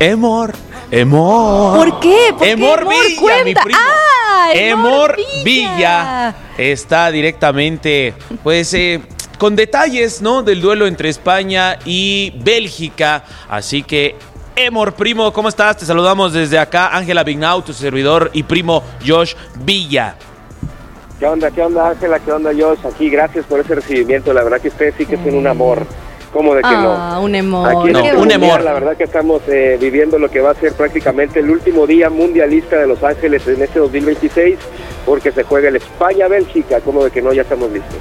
Emor. ¿Por qué? ¿Por Emor qué? Villa, Cuenta. mi primo. Emor Villa está directamente, pues, con detalles, ¿no? Del duelo entre España y Bélgica. Así que, Emor, primo, ¿cómo estás? Te saludamos desde acá, Ángela Vignau, tu servidor y primo Josh Villa. ¿Qué onda, Ángela? ¿Qué onda, Josh? Aquí, gracias por ese recibimiento. La verdad que ustedes sí que son un amor. ¿Cómo de que no? Un amor. Aquí en un amor. La verdad que estamos viviendo lo que va a ser prácticamente el último día mundialista de Los Ángeles en este 2026, porque se juega el España-Bélgica. ¿Cómo de que no? Ya estamos listos.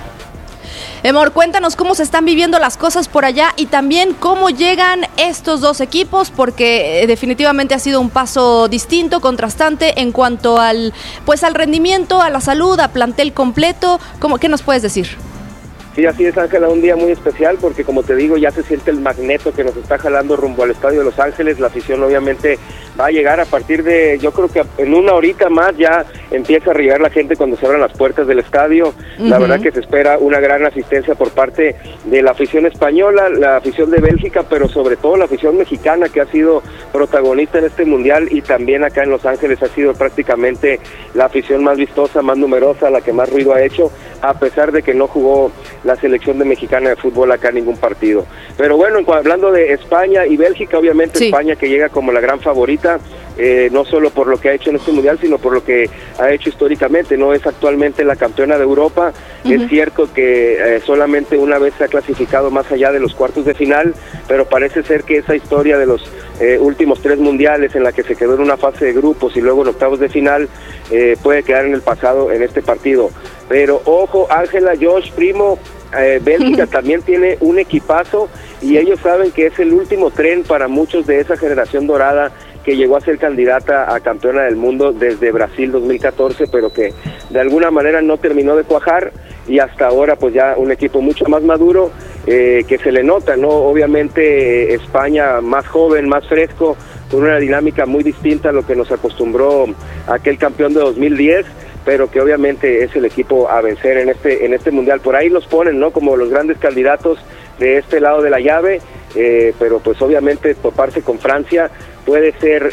Emor, cuéntanos cómo se están viviendo las cosas por allá y también cómo llegan estos dos equipos, porque definitivamente ha sido un paso distinto, contrastante en cuanto al rendimiento, a la salud, a plantel completo. ¿Qué nos puedes decir? Sí, así es, Ángela, un día muy especial porque, como te digo, ya se siente el magneto que nos está jalando rumbo al Estadio de Los Ángeles. La afición obviamente va a llegar a partir de, yo creo que en una horita más ya empieza a arribar la gente cuando se abran las puertas del estadio. La verdad que se espera una gran asistencia por parte de la afición española, la afición de Bélgica, pero sobre todo la afición mexicana, que ha sido protagonista en este mundial, y también acá en Los Ángeles ha sido prácticamente la afición más vistosa, más numerosa, la que más ruido ha hecho, a pesar de que no jugó la selección de mexicana de fútbol acá en ningún partido. Pero bueno, hablando de España y Bélgica, obviamente sí. España, que llega como la gran favorita, no solo por lo que ha hecho en este mundial, sino por lo que ha hecho históricamente, ¿no? Es actualmente la campeona de Europa. Es cierto que solamente una vez se ha clasificado más allá de los cuartos de final, pero parece ser que esa historia de los últimos 3 mundiales en la que se quedó en una fase de grupos y luego en octavos de final puede quedar en el pasado en este partido. Pero ojo, Ángela, Josh, primo, Bélgica también tiene un equipazo y ellos saben que es el último tren para muchos de esa generación dorada que llegó a ser candidata a campeona del mundo desde Brasil 2014, pero que de alguna manera no terminó de cuajar, y hasta ahora pues ya un equipo mucho más maduro, que se le nota, ¿no? Obviamente España más joven, más fresco, con una dinámica muy distinta a lo que nos acostumbró aquel campeón de 2010, pero que obviamente es el equipo a vencer en este mundial. Por ahí los ponen, ¿no?, como los grandes candidatos de este lado de la llave, pero pues obviamente toparse con Francia puede ser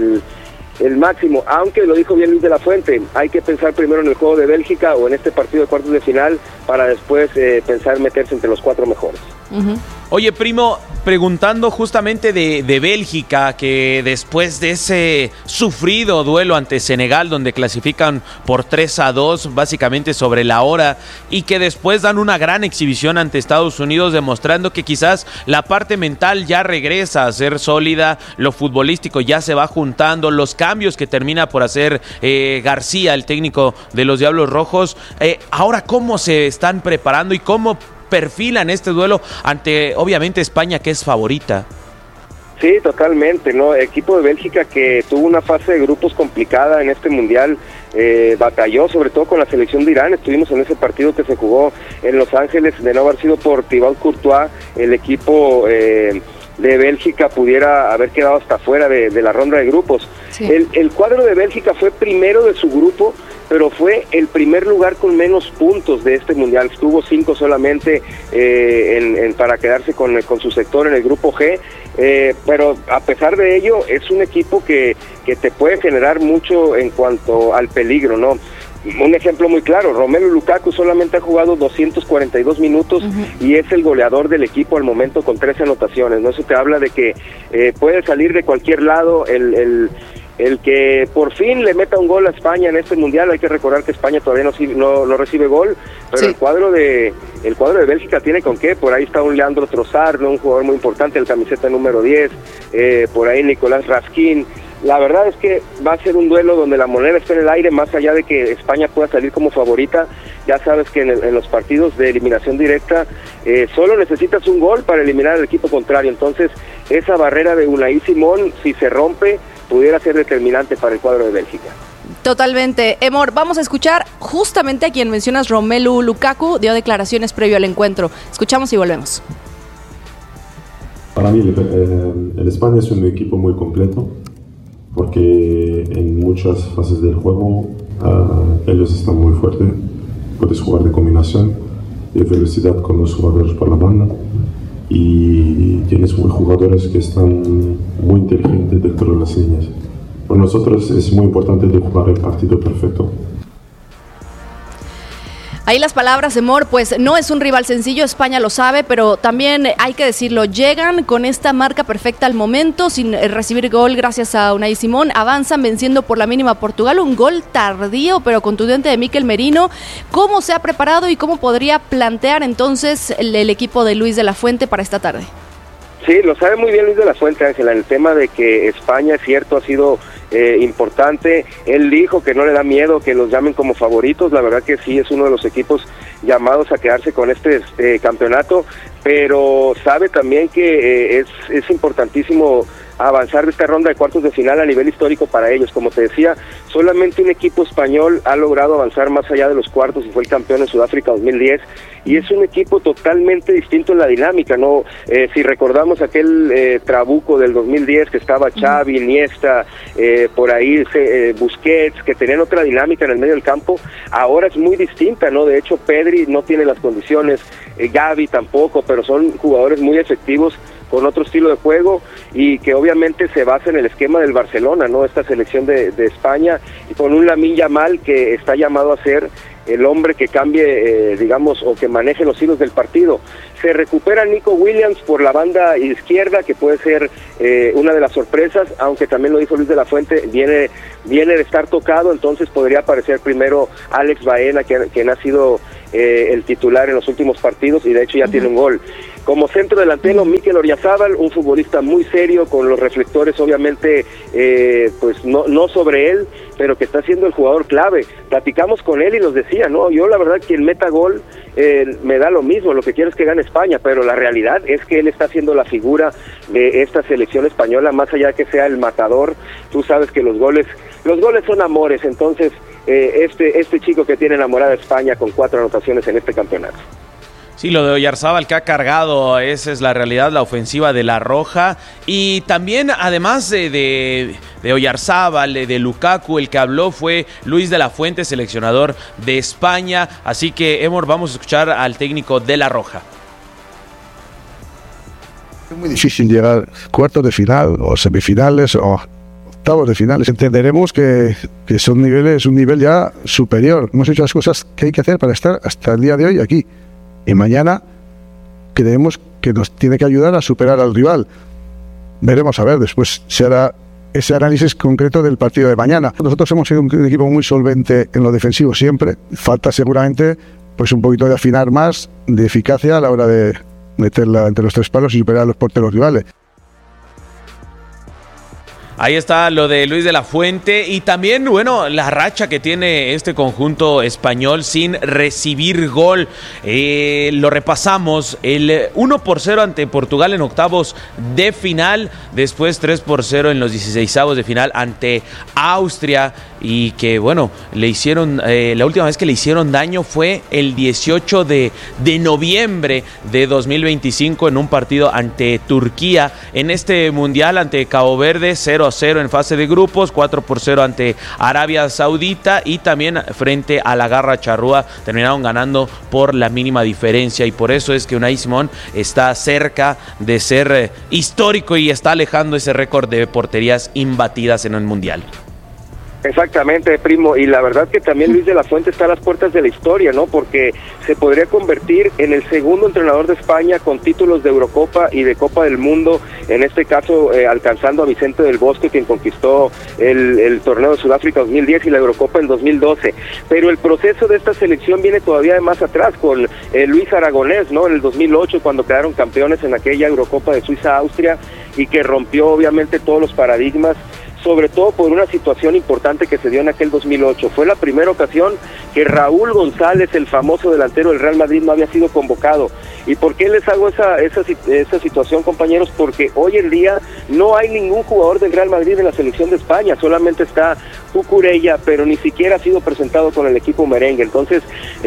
el máximo, aunque lo dijo bien Luis de la Fuente, hay que pensar primero en el juego de Bélgica o en este partido de cuartos de final para después pensar en meterse entre los 4 mejores. Oye, primo, preguntando justamente de Bélgica, que después de ese sufrido duelo ante Senegal, donde clasifican por 3-2, básicamente sobre la hora, y que después dan una gran exhibición ante Estados Unidos, demostrando que quizás la parte mental ya regresa a ser sólida, lo futbolístico ya se va juntando, los cambios que termina por hacer García, el técnico de los Diablos Rojos. Ahora, ¿cómo se están preparando y cómo perfilan este duelo ante, obviamente, España, que es favorita? Sí, totalmente, ¿no? Equipo de Bélgica que tuvo una fase de grupos complicada en este mundial, batalló sobre todo con la selección de Irán. Estuvimos en ese partido que se jugó en Los Ángeles, de no haber sido por Thibaut Courtois, el equipo de Bélgica pudiera haber quedado hasta fuera de la ronda de grupos. Sí. El cuadro de Bélgica fue primero de su grupo, pero fue el primer lugar con menos puntos de este mundial. Estuvo 5 solamente para quedarse con su sector en el grupo G, pero a pesar de ello es un equipo que te puede generar mucho en cuanto al peligro, ¿no? Un ejemplo muy claro, Romelu Lukaku solamente ha jugado 242 minutos y es el goleador del equipo al momento con 13 anotaciones, ¿no? Eso te habla de que puede salir de cualquier lado el que por fin le meta un gol a España en este mundial. Hay que recordar que España todavía no recibe gol, pero sí. el cuadro de Bélgica tiene con qué. Por ahí está un Leandro Trossard, ¿no?, un jugador muy importante, el camiseta número 10, por ahí Nicolás Raskin. La verdad es que va a ser un duelo donde la moneda está en el aire, más allá de que España pueda salir como favorita. Ya sabes que en los partidos de eliminación directa solo necesitas un gol para eliminar al equipo contrario. Entonces esa barrera de Unai Simón, si se rompe, pudiera ser determinante para el cuadro de Bélgica. Totalmente. Emor, vamos a escuchar justamente a quien mencionas, Romelu Lukaku, dio declaraciones previo al encuentro. Escuchamos y volvemos. Para mí el España es un equipo muy completo, porque en muchas fases del juego ellos están muy fuertes. Puedes jugar de combinación, de velocidad con los jugadores por la banda, y tienes muy jugadores que están muy inteligentes dentro de las líneas. Para nosotros es muy importante de jugar el partido perfecto. Ahí las palabras de Mor, pues no es un rival sencillo, España lo sabe, pero también hay que decirlo, llegan con esta marca perfecta al momento, sin recibir gol gracias a Unai Simón, avanzan venciendo por la mínima a Portugal, un gol tardío pero contundente de Mikel Merino. ¿Cómo se ha preparado y cómo podría plantear entonces el equipo de Luis de la Fuente para esta tarde? Sí, lo sabe muy bien Luis de la Fuente, Ángela, en el tema de que España, es cierto, ha sido importante. Él dijo que no le da miedo que los llamen como favoritos, la verdad que sí, es uno de los equipos llamados a quedarse con este campeonato, pero sabe también que es importantísimo avanzar de esta ronda de cuartos de final a nivel histórico para ellos. Como te decía, solamente un equipo español ha logrado avanzar más allá de los cuartos y fue el campeón en Sudáfrica 2010, y es un equipo totalmente distinto en la dinámica, ¿no? Si recordamos aquel trabuco del 2010 que estaba Xavi, Iniesta, por ahí Busquets, que tenían otra dinámica en el medio del campo, ahora es muy distinta, ¿no? De hecho, Pedri no tiene las condiciones, Gavi tampoco, pero son jugadores muy efectivos con otro estilo de juego y que obviamente se basa en el esquema del Barcelona, ¿no? Esta selección de España, y con un Lamine Yamal que está llamado a ser el hombre que cambie, digamos, o que maneje los hilos del partido. Se recupera Nico Williams por la banda izquierda, que puede ser una de las sorpresas, aunque también lo dijo Luis de la Fuente, viene de estar tocado, entonces podría aparecer primero Alex Baena, quien ha sido el titular en los últimos partidos y de hecho ya tiene un gol. Como centro delantero, Mikel Oyarzabal, un futbolista muy serio, con los reflectores obviamente pues no sobre él, pero que está siendo el jugador clave. Platicamos con él y nos decía, no, yo la verdad quien meta gol me da lo mismo, lo que quiero es que gane España, pero la realidad es que él está siendo la figura de esta selección española, más allá que sea el matador. Tú sabes que los goles son amores, entonces este chico que tiene enamorada a España con 4 anotaciones en este campeonato. Sí, lo de Oyarzabal que ha cargado, esa es la realidad, la ofensiva de La Roja. Y también, además de Oyarzabal, de Lukaku, el que habló fue Luis de la Fuente, seleccionador de España. Así que, Emor, vamos a escuchar al técnico de La Roja. Es muy difícil llegar a cuartos de final, o semifinales, o octavos de finales. Entenderemos que son un nivel ya superior. Hemos hecho las cosas que hay que hacer para estar hasta el día de hoy aquí. Y mañana creemos que nos tiene que ayudar a superar al rival. Veremos a ver, después se hará ese análisis concreto del partido de mañana. Nosotros hemos sido un equipo muy solvente en lo defensivo siempre. Falta seguramente pues un poquito de afinar más, de eficacia a la hora de meterla entre los 3 palos y superar a los porteros rivales. Ahí está lo de Luis de la Fuente y también, bueno, la racha que tiene este conjunto español sin recibir gol. Lo repasamos, el 1-0 ante Portugal en octavos de final, después 3-0 en los 16avos de final ante Austria, y que, bueno, le hicieron, la última vez que le hicieron daño fue el 18 de noviembre de 2025 en un partido ante Turquía. En este mundial ante Cabo Verde, 0-0 en fase de grupos, 4-0 ante Arabia Saudita, y también frente a la Garra Charrúa terminaron ganando por la mínima diferencia, y por eso es que Unai Simón está cerca de ser histórico y está alejando ese récord de porterías imbatidas en el mundial. Exactamente, primo, y la verdad que también Luis de la Fuente está a las puertas de la historia, ¿no? Porque se podría convertir en el segundo entrenador de España con títulos de Eurocopa y de Copa del Mundo, en este caso alcanzando a Vicente del Bosque, quien conquistó el torneo de Sudáfrica 2010 y la Eurocopa en 2012, pero el proceso de esta selección viene todavía de más atrás, con Luis Aragonés, ¿no? En el 2008, cuando quedaron campeones en aquella Eurocopa de Suiza-Austria, y que rompió obviamente todos los paradigmas, sobre todo por una situación importante que se dio en aquel 2008. Fue la primera ocasión que Raúl González, el famoso delantero del Real Madrid, no había sido convocado. ¿Y por qué les hago esa situación, compañeros? Porque hoy en día no hay ningún jugador del Real Madrid en la selección de España, solamente está Cucurella, pero ni siquiera ha sido presentado con el equipo merengue. Entonces,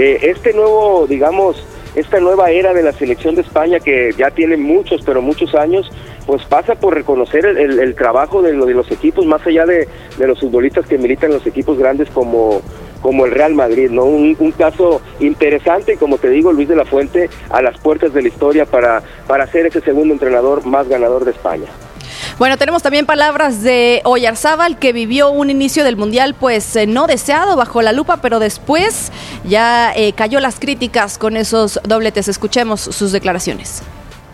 esta nueva era de la selección de España, que ya tiene muchos años, pues pasa por reconocer el trabajo de los equipos, más allá de los futbolistas que militan en los equipos grandes como el Real Madrid, ¿no? Un caso interesante, y como te digo, Luis de la Fuente a las puertas de la historia para ser ese segundo entrenador más ganador de España. Bueno, tenemos también palabras de Oyarzábal, que vivió un inicio del Mundial pues no deseado, bajo la lupa, pero después ya cayó las críticas con esos dobletes. Escuchemos sus declaraciones.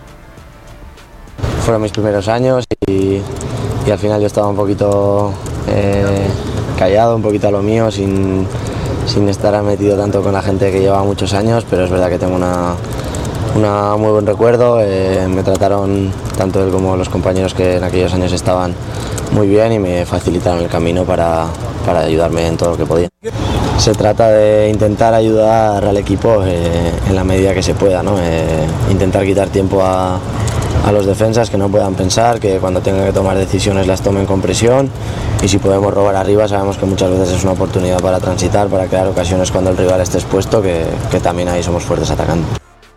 Fueron mis primeros años y al final yo estaba un poquito callado, un poquito a lo mío, sin estar metido tanto con la gente que llevaba muchos años, pero es verdad que tengo un muy buen recuerdo. Me trataron, tanto él como los compañeros que en aquellos años estaban, muy bien y me facilitaron el camino para ayudarme en todo lo que podía. Se trata de intentar ayudar al equipo en la medida que se pueda, ¿no? Intentar quitar tiempo a los defensas, que no puedan pensar, que cuando tengan que tomar decisiones las tomen con presión, y si podemos robar arriba sabemos que muchas veces es una oportunidad para transitar, para crear ocasiones cuando el rival esté expuesto, que también ahí somos fuertes atacando.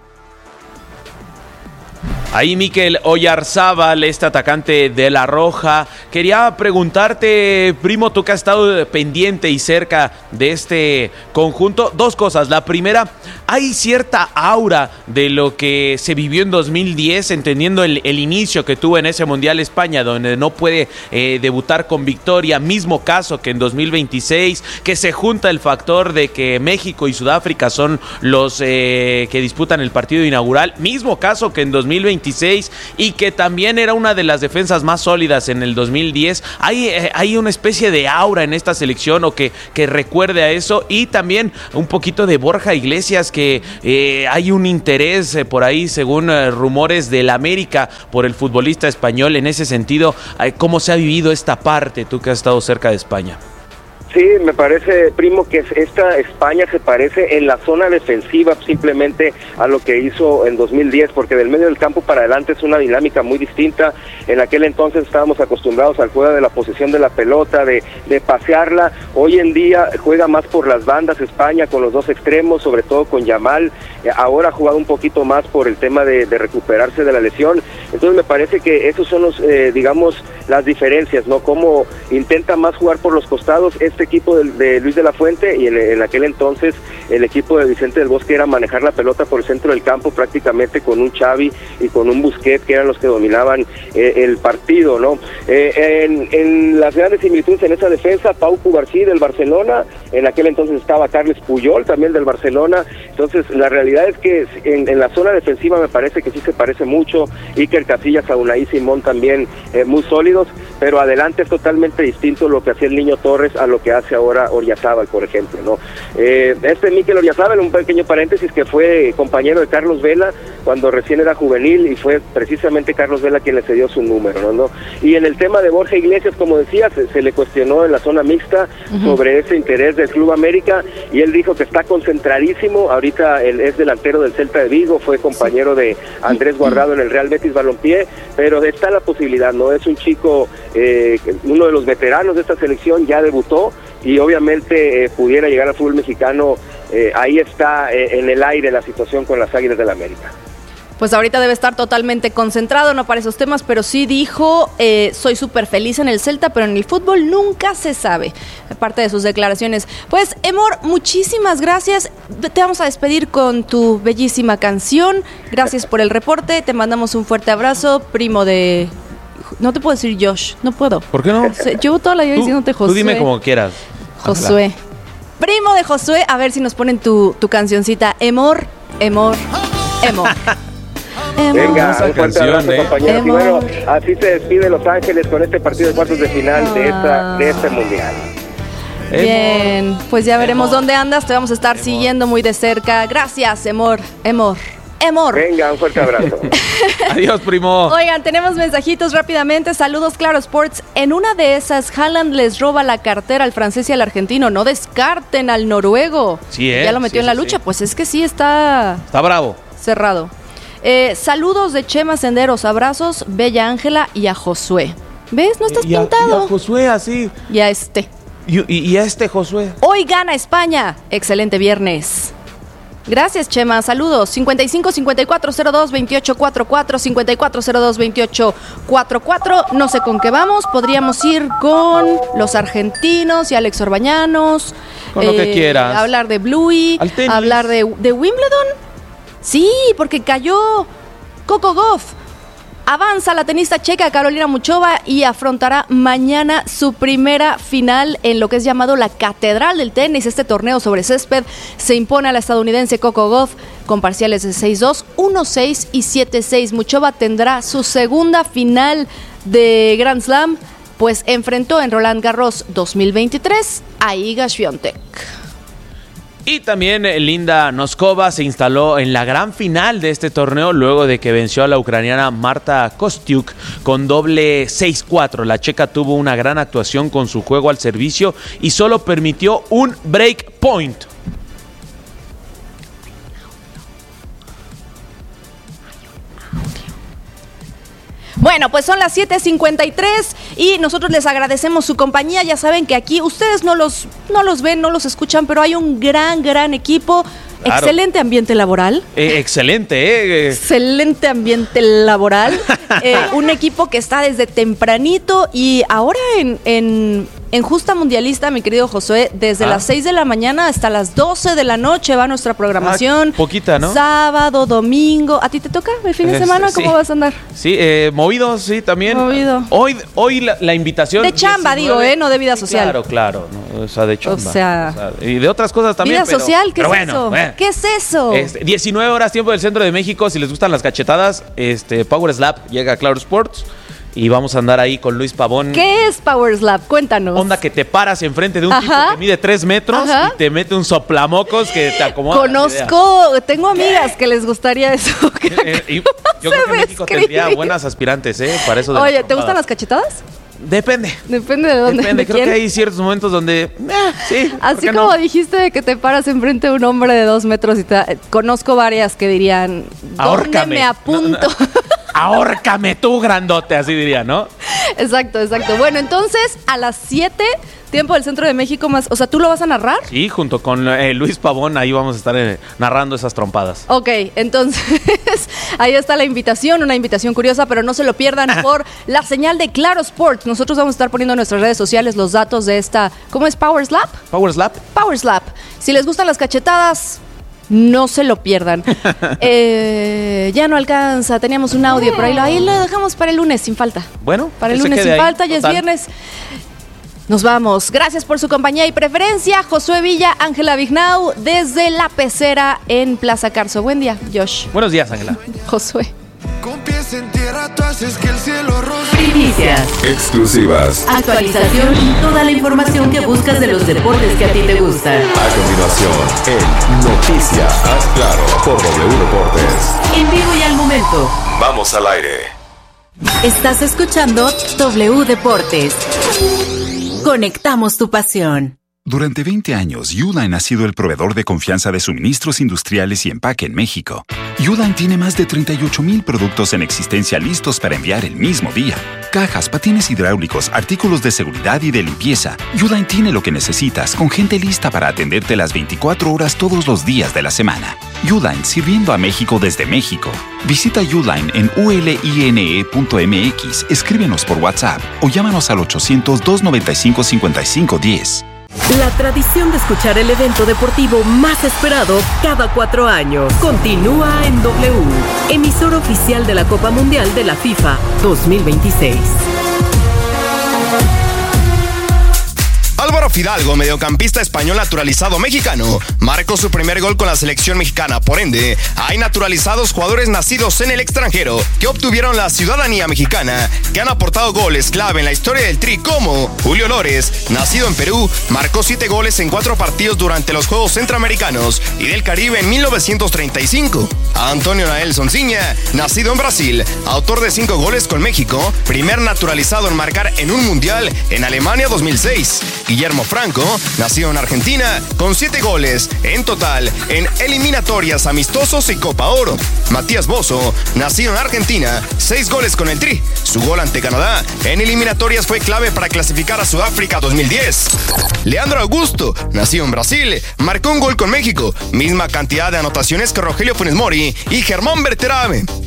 Ahí Mikel Oyarzábal, este atacante de La Roja. Quería preguntarte, primo, tú que has estado pendiente y cerca de este conjunto, dos cosas. La primera, hay cierta aura de lo que se vivió en 2010, entendiendo el inicio que tuvo en ese Mundial España, donde no puede debutar con victoria. Mismo caso que en 2026, que se junta el factor de que México y Sudáfrica son los que disputan el partido inaugural. Mismo caso que en 2026, y que también era una de las defensas más sólidas en el 2010. Hay una especie de aura en esta selección o que recuerde a eso, y también un poquito de Borja Iglesias, que hay un interés por ahí, según rumores del América, por el futbolista español. En ese sentido, ¿cómo se ha vivido esta parte, tú que has estado cerca de España? Sí, me parece, primo, que esta España se parece en la zona defensiva simplemente a lo que hizo en 2010, porque del medio del campo para adelante es una dinámica muy distinta. En aquel entonces estábamos acostumbrados al juego de la posesión de la pelota, de pasearla. Hoy en día juega más por las bandas España, con los dos extremos, sobre todo con Yamal. Ahora ha jugado un poquito más por el tema de recuperarse de la lesión. Entonces me parece que esos son los, digamos, las diferencias, ¿no? Cómo intenta más jugar por los costados este equipo de Luis de la Fuente, y en aquel entonces el equipo de Vicente del Bosque era manejar la pelota por el centro del campo, prácticamente con un Xavi y con un Busquets, que eran los que dominaban el partido, ¿no? En las grandes similitudes en esa defensa, Pau Cubarsí del Barcelona, en aquel entonces estaba Carles Puyol también del Barcelona. Entonces la realidad es que en la zona defensiva me parece que sí se parece mucho. Iker Casillas, Unai Simón también muy sólidos, pero adelante es totalmente distinto lo que hacía el Niño Torres a lo que hace ahora Oyarzábal, por ejemplo, ¿no? Mikel Oyarzábal, un pequeño paréntesis, que fue compañero de Carlos Vela cuando recién era juvenil, y fue precisamente Carlos Vela quien le cedió su número, ¿no? Y en el tema de Borja Iglesias, como decía, se le cuestionó en la zona mixta sobre ese interés del Club América, y él dijo que está concentradísimo. Ahorita él es delantero del Celta de Vigo, fue compañero de Andrés Guardado en el Real Betis Balompié, pero está la posibilidad, ¿no? Es un chico, uno de los veteranos de esta selección, ya debutó, y obviamente pudiera llegar al fútbol mexicano. Ahí está en el aire la situación con las Águilas del la América. Pues ahorita debe estar totalmente concentrado, no para esos temas, pero sí dijo, soy súper feliz en el Celta, pero en el fútbol nunca se sabe, parte de sus declaraciones. Pues, Emor, muchísimas gracias. Te vamos a despedir con tu bellísima canción. Gracias por el reporte, te mandamos un fuerte abrazo, primo de... No te puedo decir Josh, no puedo. ¿Por qué no? Llevo toda la vida diciéndote Josué. Tú dime como quieras. Josué. Ojalá. Primo de Josué, a ver si nos ponen tu cancioncita. Emor, Emor, Emor. Venga, un fuerte abrazo, compañeros. Y bueno, así se despide Los Ángeles con este partido de cuartos de final de este Mundial. Bien, pues ya veremos dónde andas. Te vamos a estar siguiendo muy de cerca. Gracias, Emor. Venga, un fuerte abrazo. Adiós, primo. Oigan, tenemos mensajitos rápidamente. Saludos, Claro Sports. En una de esas, Haaland les roba la cartera al francés y al argentino. No descarten al noruego. Sí, ya lo metió en la lucha. Sí. Pues es que sí está bravo. Cerrado. Saludos de Chema Senderos. Abrazos, Bella Ángela y a Josué. ¿Ves? No estás pintado. Y a Josué, así. Y a este. Y a este Josué. Hoy gana España. Excelente viernes. Gracias, Chema. Saludos. 55 54 02 28 44 54 02 28 44. No sé con qué vamos. Podríamos ir con los argentinos y Alex Orbañanos. Con lo que quieras. Hablar de Bluey. Hablar de Wimbledon. Sí, porque cayó Coco Gauff. Avanza la tenista checa Karolina Muchova y afrontará mañana su primera final en lo que es llamado la Catedral del Tenis. Este torneo sobre césped se impone a la estadounidense Coco Gauff con parciales de 6-2, 1-6 y 7-6. Muchova tendrá su segunda final de Grand Slam, pues enfrentó en Roland Garros 2023 a Iga Swiatek. Y también Linda Noskova se instaló en la gran final de este torneo luego de que venció a la ucraniana Marta Kostyuk con doble 6-4. La checa tuvo una gran actuación con su juego al servicio y solo permitió un break point. Bueno, pues son las 7:53 y nosotros les agradecemos su compañía. Ya saben que aquí ustedes no los ven, no los escuchan, pero hay un gran equipo. Claro. Excelente ambiente laboral. Excelente. Excelente ambiente laboral. Un equipo que está desde tempranito y ahora en Justa Mundialista, mi querido Josué, desde las 6 de la mañana hasta las 12 de la noche va nuestra programación. Poquita, ¿no? Sábado, domingo. ¿A ti te toca el fin de semana? ¿Cómo vas a andar? Sí, movido, sí, también. Movido. Hoy la invitación. De chamba, 19, digo, no de vida social. Claro. No, o sea, de chamba. O sea, y de otras cosas también. Vida social, ¿qué es bueno, eso? ¿Qué es eso? 19 horas, tiempo del centro de México. Si les gustan las cachetadas, Power Slap llega a Claro Sports. Y vamos a andar ahí con Luis Pavón. ¿Qué es Power Slap? Cuéntanos. Onda que te paras enfrente de un tipo que mide 3 metros y te mete un soplamocos que te acomoda. Tengo amigas que les gustaría eso. Y yo creo que México tendría buenas aspirantes, para eso de Oye, ¿te gustan las cachetadas? Depende. Depende de dónde. Depende, creo que hay ciertos momentos donde sí. Así como dijiste de que te paras enfrente de un hombre de 2 metros y conozco varias que dirían, ¿dónde me apunto? Ahórcame tú, grandote, así diría, ¿no? Exacto. Bueno, entonces, a las 7, tiempo del centro de México más. O sea, ¿tú lo vas a narrar? Sí, junto con Luis Pavón, ahí vamos a estar narrando esas trompadas. Ok, entonces, ahí está la invitación, una invitación curiosa, pero no se lo pierdan por la señal de Claro Sports. Nosotros vamos a estar poniendo en nuestras redes sociales los datos de esta. ¿Cómo es? ¿Power Slap? Power Slap. Power Slap. Si les gustan las cachetadas, no se lo pierdan. Ya no alcanza, teníamos un audio, pero ahí lo dejamos para el lunes sin falta. Bueno, para el lunes sin falta, ya es viernes. Nos vamos. Gracias por su compañía y preferencia. Josué Villa, Ángela Vignau, desde La Pecera en Plaza Carso. Buen día, Josh. Buenos días, Ángela. Josué. Con pies en tierra tú haces que el cielo roce. Primicias, exclusivas, actualización y toda la información que buscas de los deportes que a ti te gustan. A continuación, en Noticias Haz Claro por W Deportes. En vivo y al momento. Vamos al aire. Estás escuchando W Deportes. Conectamos tu pasión. Durante 20 años, Uline ha sido el proveedor de confianza de suministros industriales y empaque en México. Uline tiene más de 38,000 productos en existencia listos para enviar el mismo día. Cajas, patines hidráulicos, artículos de seguridad y de limpieza. Uline tiene lo que necesitas, con gente lista para atenderte las 24 horas todos los días de la semana. Uline, sirviendo a México desde México. Visita Uline en uline.mx, escríbenos por WhatsApp o llámanos al 800-295-5510. La tradición de escuchar el evento deportivo más esperado cada 4 años continúa en W, emisora oficial de la Copa Mundial de la FIFA 2026. Álvaro Fidalgo, mediocampista español naturalizado mexicano, marcó su primer gol con la selección mexicana. Por ende, hay naturalizados jugadores nacidos en el extranjero que obtuvieron la ciudadanía mexicana, que han aportado goles clave en la historia del Tri, como Julio Lores, nacido en Perú, marcó 7 goles en 4 partidos durante los Juegos Centroamericanos y del Caribe en 1935. Antonio Nael Sonsiña, nacido en Brasil, autor de 5 goles con México, primer naturalizado en marcar en un mundial en Alemania 2006. Guillermo Franco, nacido en Argentina, con 7 goles en total en eliminatorias, amistosos y Copa Oro. Matías Bozo, nacido en Argentina, 6 goles con el Tri. Su gol ante Canadá en eliminatorias fue clave para clasificar a Sudáfrica 2010. Leandro Augusto, nacido en Brasil, marcó un gol con México, misma cantidad de anotaciones que Rogelio Funes Mori y Germán Berterame.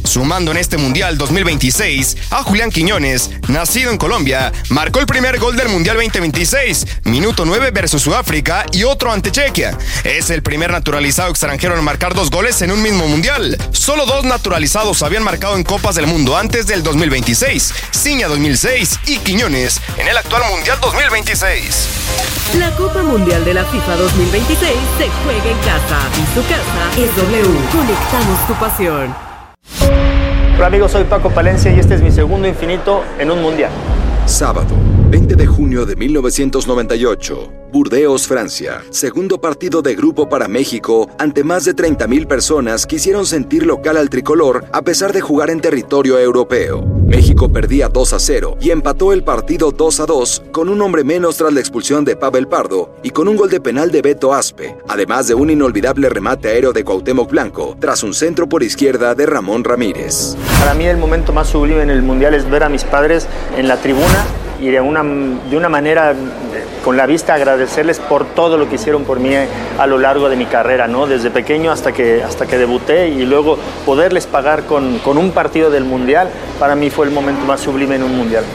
sumando en este Mundial 2026 a Julián Quiñones, nacido en Colombia, marcó el primer gol del Mundial 2026, minuto 9 versus Sudáfrica y otro ante Chequia. Es el primer naturalizado extranjero en marcar 2 goles en un mismo Mundial. Solo 2 naturalizados habían marcado en Copas del Mundo antes del 2026, Ciña 2006 y Quiñones en el actual Mundial 2026. La Copa Mundial de la FIFA 2026 se juega en casa y su casa es W. Conectamos tu pasión. Hola amigos, soy Paco Palencia y este es mi segundo infinito en un mundial. Sábado, 20 de junio de 1998, Burdeos, Francia. Segundo partido de grupo para México ante más de 30,000 personas que hicieron sentir local al tricolor a pesar de jugar en territorio europeo. México perdía 2-0 y empató el partido 2-2 con un hombre menos tras la expulsión de Pavel Pardo y con un gol de penal de Beto Aspe, además de un inolvidable remate aéreo de Cuauhtémoc Blanco tras un centro por izquierda de Ramón Ramírez. Para mí el momento más sublime en el mundial es ver a mis padres en la tribuna y de una manera con la vista agradecerles por todo lo que hicieron por mí a lo largo de mi carrera, ¿no? Desde pequeño hasta que debuté y luego poderles pagar con un partido del mundial, para mí fue el momento más sublime en un mundial.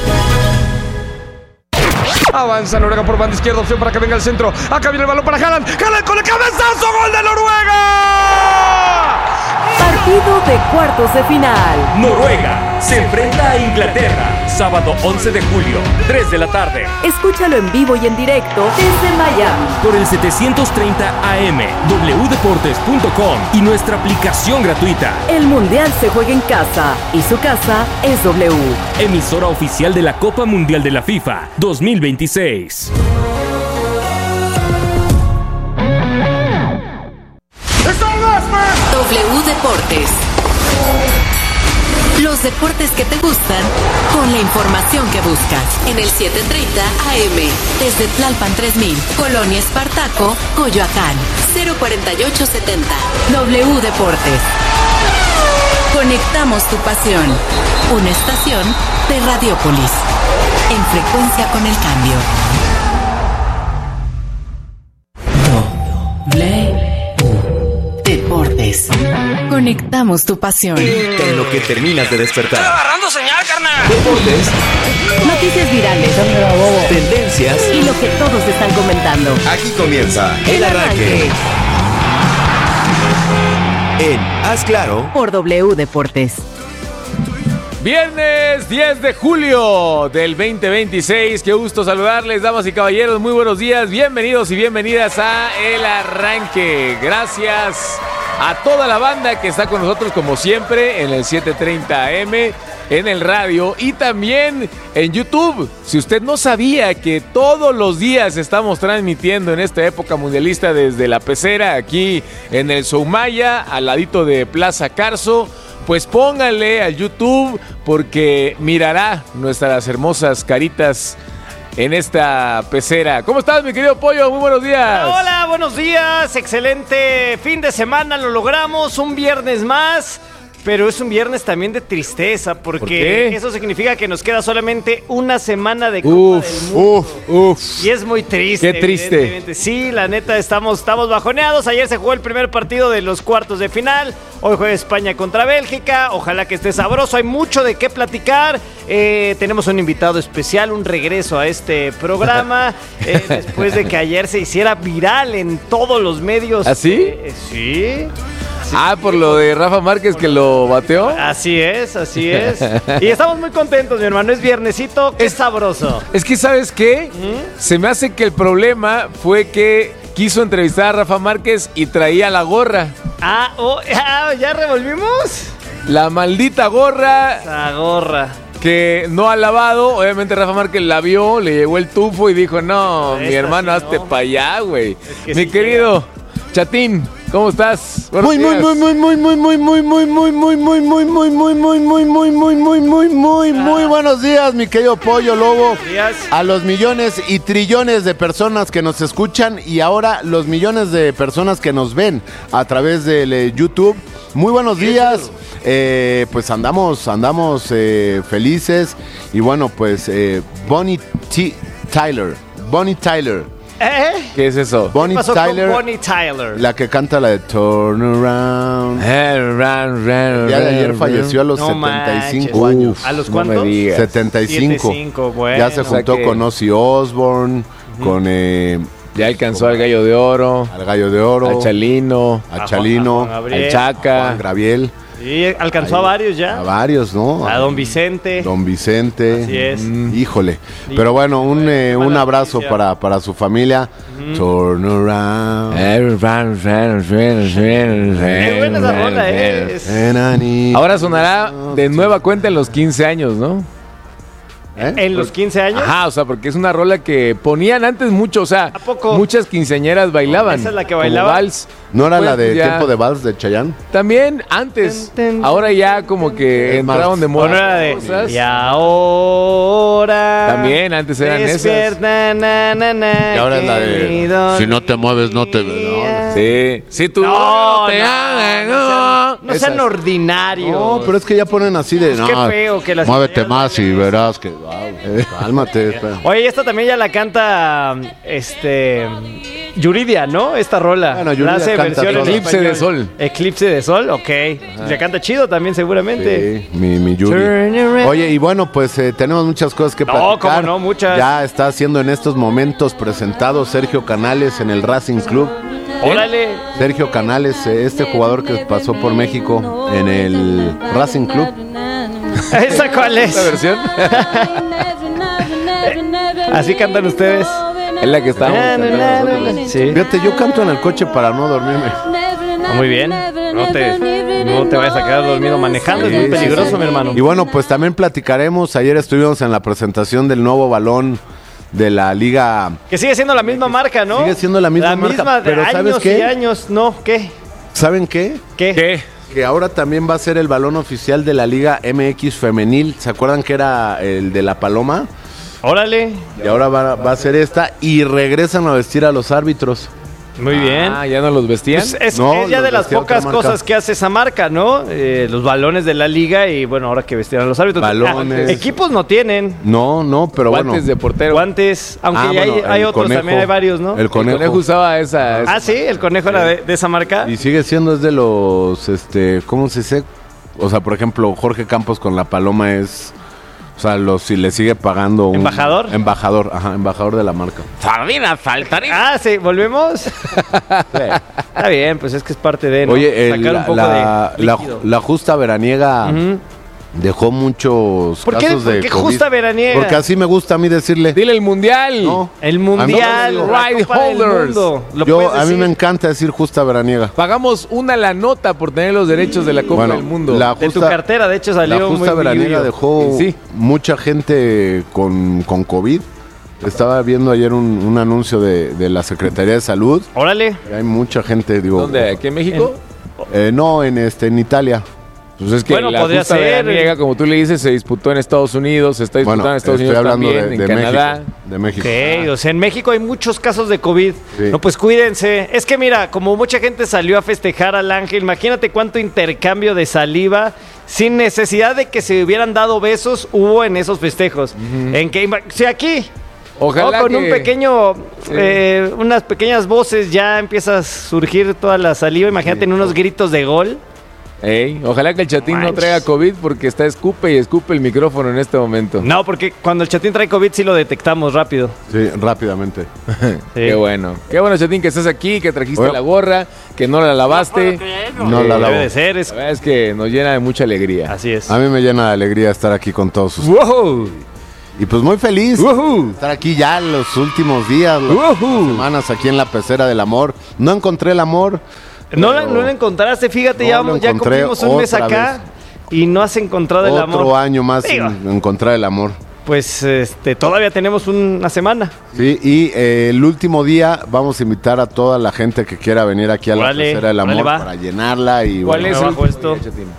Avanza Noruega por banda izquierda, opción para que venga el centro. Acá viene el balón para Haaland. Haaland con el cabezazo, gol de Noruega. Partido de cuartos de final. Noruega se enfrenta a Inglaterra. Sábado 11 de julio, 3 de la tarde. Escúchalo en vivo y en directo desde Miami. Por el 730 AM, wdeportes.com y nuestra aplicación gratuita. El Mundial se juega en casa y su casa es W. Emisora oficial de la Copa Mundial de la FIFA 2026. W Deportes. Los deportes que te gustan con la información que buscas. En el 730 AM, desde Tlalpan 3000, Colonia Espartaco, Coyoacán, 04870. W Deportes. Conectamos tu pasión. Una estación de Radiópolis. En frecuencia con el cambio. Deportes. Conectamos tu pasión. En lo que terminas de despertar. ¡Estoy agarrando señal, carnal! Deportes. Noticias virales. Tendencias. Y lo que todos están comentando. Aquí comienza El Arranque. En Haz Claro. Por W Deportes. Viernes 10 de julio del 2026, qué gusto saludarles, damas y caballeros, muy buenos días, bienvenidos y bienvenidas a El Arranque. Gracias a toda la banda que está con nosotros como siempre en el 730 AM, en el radio y también en YouTube. Si usted no sabía que todos los días estamos transmitiendo en esta época mundialista desde la pecera aquí en el Soumaya, al ladito de Plaza Carso, pues póngale al YouTube porque mirará nuestras hermosas caritas en esta pecera. ¿Cómo estás, mi querido Pollo? Muy buenos días. Hola, buenos días. Excelente fin de semana, lo logramos. Un viernes más. Pero es un viernes también de tristeza, porque eso significa que nos queda solamente una semana de Copa del Mundo. Y es muy triste. Qué triste. Sí, la neta, estamos bajoneados. Ayer se jugó el primer partido de los cuartos de final. Hoy juega España contra Bélgica. Ojalá que esté sabroso. Hay mucho de qué platicar. Tenemos un invitado especial, un regreso a este programa. Después de que ayer se hiciera viral en todos los medios. ¿Ah, sí? Sí. Por lo de Rafa Márquez que lo bateó. Así es. Y estamos muy contentos, mi hermano. Es viernesito, qué sabroso. Es que, ¿sabes qué? Se me hace que el problema fue que quiso entrevistar a Rafa Márquez y traía la gorra. ¿Ya revolvimos? La maldita gorra. La gorra. Que no ha lavado. Obviamente Rafa Márquez la vio, le llegó el tufo y dijo, no, mi hermano, hazte para allá, güey. Mi querido Chatín, ¿cómo estás? Muy buenos días, mi querido Pollo Lobo. A los millones y trillones de personas que nos escuchan y ahora los millones de personas que nos ven a través del YouTube. Muy buenos días. Pues andamos felices y bueno, pues Bonnie Tyler ¿Qué es eso? Bonnie pasó Tyler, con Bonnie Tyler? la que canta la de Turn Around. El día de ayer falleció a los 75 años. ¿A los no me cuántos? digas. 75. Bueno. Ya se juntó con Ozzy Osbourne, con... ya alcanzó al Gallo de Oro. Al Gallo de Oro. Al Chalino. A Chalino. Al Chaca. Juan Gabriel. Sí, alcanzó a varios ya. A varios, ¿no? A Don Vicente. Don Vicente. Así es. Híjole. Pero bueno, un abrazo para su familia. Turn around. Qué buena esa rola es. Ahora sonará de nueva cuenta en los 15 años, ¿no? ¿En los 15 años? Ajá, o sea, porque es una rola que ponían antes mucho, o sea, muchas quinceañeras bailaban. ¿Esa es la que como bailaba? vals. ¿No era Pues, la de ya. Tiempo de Vals de Chayanne? También antes. Ahora ya como que entraron de moda. ¿O no era de cosas. y ahora? También antes eran despierta, esas. Y ahora es la de Si no te mueves, no te ves. Sí. Si tú No te no sean ordinarios. No, pero es que ya ponen así de... Pues qué feo que las muévete señoras más y verás que... Cálmate. Espera. Oye, esta también ya la canta Yuridia, ¿no? Esta rola. Bueno, Yuridia La hace canta versión en todo. Eclipse español. de Sol. Eclipse de Sol, ok. Le canta chido también seguramente. Sí, mi Yuri. Turn around. Oye, y bueno, pues tenemos muchas cosas que No, platicar. cómo no, muchas. Ya está siendo en estos momentos presentado Sergio Canales en el Racing Club. Órale. Sergio Canales, este jugador que pasó por México en el Racing Club. ¿Esa cuál es? ¿Esta versión? Así cantan ustedes. Es la que estábamos cantando nosotros. Sí. Fíjate, yo canto en el coche para no dormirme. Muy bien. No te vayas a quedar dormido manejando, es muy peligroso, mi hermano. Y bueno, pues también platicaremos. Ayer estuvimos en la presentación del nuevo balón de la Liga. Que sigue siendo la misma marca, ¿no? Sigue siendo la misma marca, de pero años ¿sabes qué? y años, ¿no? ¿Qué? ¿Saben qué? ¿Qué? Que ahora también va a ser el balón oficial de la Liga MX femenil. ¿Se acuerdan que era el de la Paloma? Órale. Y ahora va a ser esta y regresan a vestir a los árbitros. Muy bien. Ah, ¿ya no los vestían? Pues es No, ya los de las vestía otra pocas marca. cosas que hace esa marca, ¿no? Los balones de la liga y bueno, ahora que vestirán los árbitros. Balones. Equipos no tienen. No, pero Guantes bueno. de portero. Guantes, aunque Ah, ya bueno, hay el otros, conejo. también hay varios, ¿no? El conejo. El conejo usaba esa. Ah, sí, el conejo era de esa marca. Y sigue siendo es de los, ¿cómo se dice? O sea, por ejemplo, Jorge Campos con la Paloma es... O sea, si le sigue pagando un... ¿Embajador? Embajador de la marca. Sardinas, saltarín. Ah, sí, ¿volvemos? Está bien, pues es que es parte de, ¿no? Oye, sacar un poco de líquido. la justa veraniega dejó muchos ¿Por qué? casos ¿Por de qué COVID. justa veraniega? Porque así me gusta a mí decirle. Dile el mundial. No. El mundial, A mí- la Right Copa del holders. Mundo. ¿Lo Yo, puedes a mí decir? me encanta decir justa veraniega. Pagamos la nota por tener los derechos de la Copa Bueno, del Mundo. la De tu justa- cartera, de hecho, salió La muy justa veraniega billuyo. dejó Sí. mucha gente con COVID. Estaba viendo ayer un anuncio de la Secretaría de Salud. Órale. Hay mucha gente, digo. ¿Dónde? ¿Aquí en México? No, en Italia. Pues es que Bueno, la podría justa ser. veraniega, como tú le dices, se disputó en Estados Unidos, se está disputando en Estados estoy Unidos hablando también, en Canadá. México. De México. Ok, o sea, en México hay muchos casos de COVID. Sí. No, pues cuídense. Es que mira, como mucha gente salió a festejar al Ángel, imagínate cuánto intercambio de saliva sin necesidad de que se hubieran dado besos hubo en esos festejos. En que, si aquí, Ojalá con que... un pequeño, unas pequeñas voces ya empieza a surgir toda la saliva. Imagínate en unos gritos de gol. Ey, ojalá que el Chatín no traiga COVID porque está escupe y escupe el micrófono en este momento. No, porque cuando el Chatín trae COVID sí lo detectamos rápido. Sí, rápidamente. Qué bueno. Qué bueno, Chatín, que estás aquí, que trajiste la gorra, que no la lavaste. No la lavo. Debe de ser. La verdad es que nos llena de mucha alegría. Así es. A mí me llena de alegría estar aquí con todos ustedes. ¡Wow! Y pues muy feliz de estar aquí ya los últimos días, las semanas aquí en la Pecera del Amor. No encontré el amor. No lo encontraste, fíjate, No lo ya encontré cumplimos un mes otra acá y no has encontrado el amor. Otro año más Digo, sin encontrar el amor. Pues todavía tenemos una semana. Sí, y el último día vamos a invitar a toda la gente que quiera venir aquí a la Pecera del Amor va. para llenarla. Y ¿Cuál bueno, es el puesto?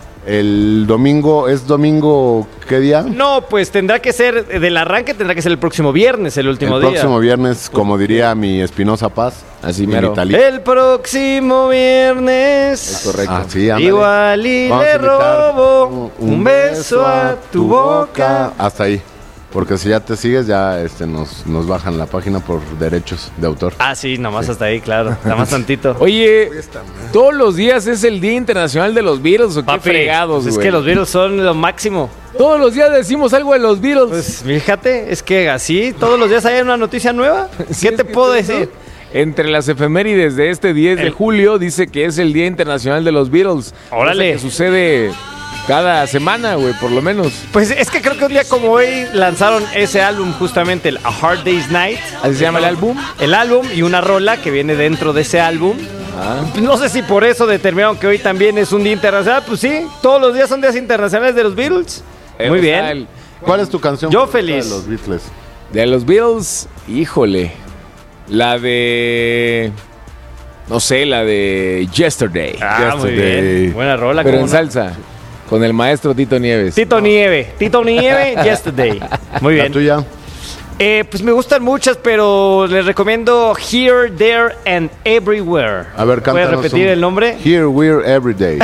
El domingo, ¿es domingo qué día? No, pues tendrá que ser, del arranque tendrá que ser el próximo viernes, el último El día. próximo viernes, como diría mi Espinosa Paz. Así mi mero. Vitali. El próximo viernes. Es correcto. Ah, sí, ándale. Igual y Vamos a le invitar robo un beso a tu boca. Hasta ahí. Porque si ya te sigues, ya nos bajan la página por derechos de autor. Ah, sí, nomás hasta ahí, claro. Nada más tantito. Oye, todos los días es el Día Internacional de los Beatles, ¿o qué fregados, Es güey? que los Beatles son lo máximo. Todos los días decimos algo de los Beatles. Pues fíjate, es que así, todos los días hay una noticia nueva. ¿Qué te puedo decir? Entre las efemérides de este 10 de julio dice que es el Día Internacional de los Beatles. Órale. Que sucede cada semana, güey, por lo menos. Pues es que creo que un día como hoy lanzaron ese álbum justamente, el A Hard Day's Night. ¿Así se llama el álbum? El álbum y una rola que viene dentro de ese álbum. No sé si por eso determinaron que hoy también es un día internacional. Pues sí, todos los días son días internacionales de los Beatles. Muy bien. ¿Cuál es tu canción Yo favorita feliz. de los Beatles? De los Beatles, híjole. La de... No sé, la de Yesterday. Muy bien. Buena rola. Pero en ¿cómo no? salsa. Con el maestro Tito Nieves. Tito Nieve, Yesterday. Muy bien. ¿La tuya? Pues me gustan muchas, pero les recomiendo Here, There and Everywhere. A ver, cántanos. ¿Puedes repetir el nombre? Here, We're, Every Day.